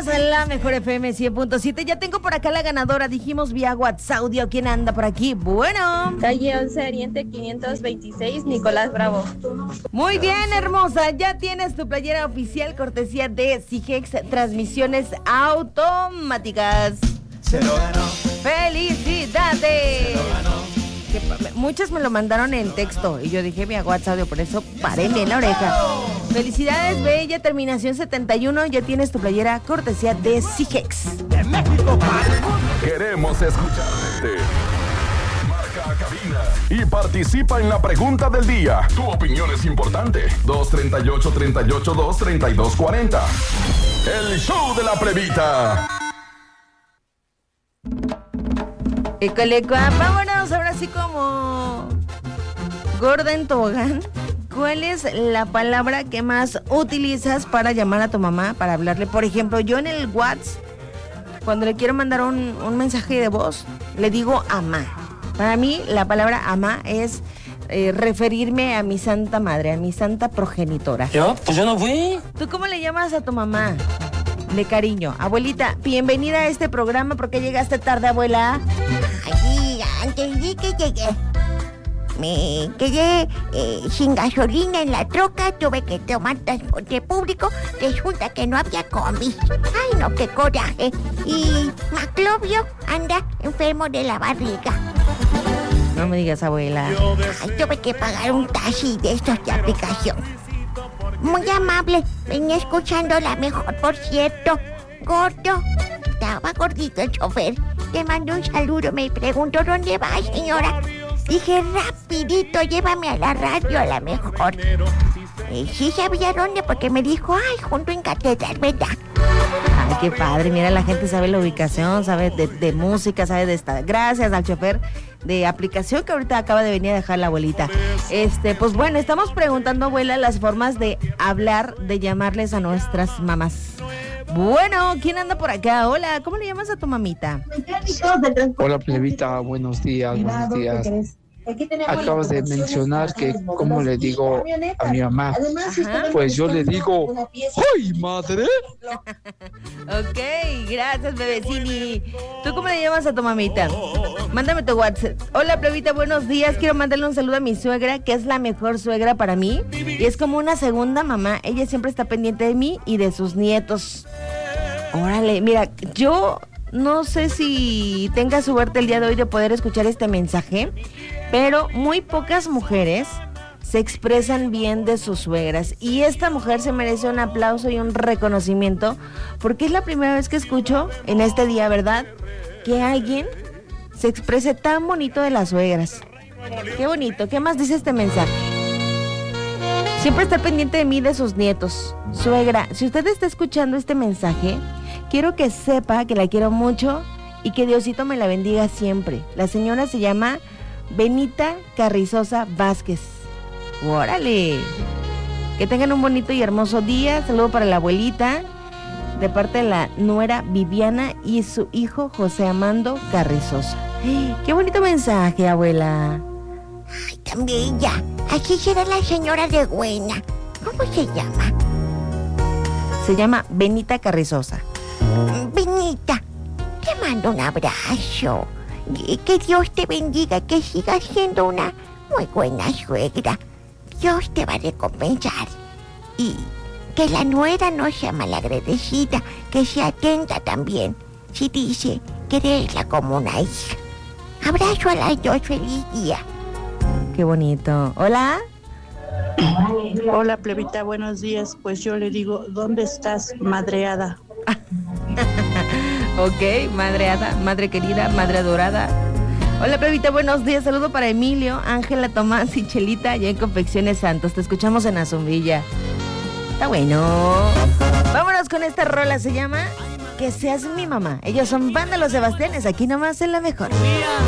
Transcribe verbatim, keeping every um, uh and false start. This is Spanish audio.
escuchas en la Mejor F M cien punto siete. Ya tengo por acá la ganadora. Dijimos vía WhatsApp audio. ¿Quién anda por aquí? Bueno. Calle once, Oriente quinientos veintiséis, Nicolás Bravo. Muy bien, hermosa. Ya tienes tu playera oficial cortesía de Sigex Transmisiones Automáticas. Se lo ganó. ¡Felicidades! Se lo ganó. Que, muchas me lo mandaron en texto y yo dije vía WhatsApp audio, por eso párenle en la oreja. Felicidades, bella, terminación setenta y uno. Ya tienes tu playera cortesía de Sigex. De México para el mundo. Queremos escucharte. Marca a cabina y participa en la pregunta del día. Tu opinión es importante. dos treinta y ocho, treinta y ocho, dos treinta y dos cuarenta. El show de la plebita. Ecolecua, vámonos ahora sí como gorda en tobogán. ¿Cuál es la palabra que más utilizas para llamar a tu mamá, para hablarle? Por ejemplo, yo en el WhatsApp, cuando le quiero mandar un, un mensaje de voz, le digo amá. Para mí, la palabra amá es eh, referirme a mi santa madre, a mi santa progenitora. ¿Yo? Pues yo no fui. ¿Tú cómo le llamas a tu mamá? De cariño. Abuelita, bienvenida a este programa. ¿Por qué llegaste tarde, abuela? Ay, antes de que llegué, me quedé eh, sin gasolina en la troca, tuve que tomar transporte público, resulta que no había combi. Ay, no, qué coraje. Y Maclovio anda enfermo de la barriga. No me digas, abuela. Ay, tuve que pagar un taxi de estos de aplicación. Muy amable, venía escuchando la mejor, por cierto. Gordo, estaba gordito el chofer. Te mando un saludo, me preguntó ¿dónde va, señora? Dije, rapidito, llévame a la radio, a la mejor. Y sí sabía dónde, porque me dijo, ay, junto en Catedral, ¿verdad? Ay, qué padre, mira, la gente sabe la ubicación, sabe de, de música, sabe de esta. Gracias al chofer de aplicación que ahorita acaba de venir a dejar la abuelita. Este, pues bueno, estamos preguntando, abuela, las formas de hablar, de llamarles a nuestras mamás. Bueno, ¿quién anda por acá? Hola, ¿cómo le llamas a tu mamita? Hola, plebita, buenos días, buenos días. Acabas de mencionar que cómo le digo a mi mamá. Ajá. Pues yo le digo, ¡ay, madre! Ok, gracias, bebecini. ¿Tú cómo le llamas a tu mamita? Mándame tu WhatsApp. Hola, plebita, buenos días. Quiero mandarle un saludo a mi suegra, que es la mejor suegra para mí. Y es como una segunda mamá. Ella siempre está pendiente de mí y de sus nietos. Órale, mira, yo no sé si tenga suerte el día de hoy de poder escuchar este mensaje, pero muy pocas mujeres se expresan bien de sus suegras. Y esta mujer se merece un aplauso y un reconocimiento, porque es la primera vez que escucho en este día, ¿verdad?, que alguien se exprese tan bonito de las suegras. Qué bonito. ¿Qué más dice este mensaje? Siempre estar pendiente de mí y de sus nietos. Suegra, si usted está escuchando este mensaje, quiero que sepa que la quiero mucho y que Diosito me la bendiga siempre. La señora se llama Benita Carrizosa Vázquez. ¡Órale! Que tengan un bonito y hermoso día. Saludo para la abuelita, de parte de la nuera Viviana y su hijo José Amando Carrizosa. ¡Qué bonito mensaje, abuela! Ay, tan bella. Así será la señora de buena. ¿Cómo se llama? Se llama Benita Carrizosa. Benita, te mando un abrazo. Y que Dios te bendiga, que sigas siendo una muy buena suegra. Dios te va a recompensar. Y que la nuera no sea malagradecida, que sea atenta también. Si dice quererla como una hija. Abrazo a las dos, feliz día. Qué bonito. ¿Hola? Hola, plebita, buenos días. Pues yo le digo, ¿dónde estás, madreada? Ok, madreada, madre querida, madre adorada. Hola, plebita, buenos días. Saludo para Emilio, Ángela, Tomás y Chelita, allá en Confecciones Santos. Te escuchamos en Azumbilla. Está bueno. Vámonos con esta rola, se llama Que seas mi mamá. Ellos son Banda Los Sebastianes, aquí nomás en La Mejor.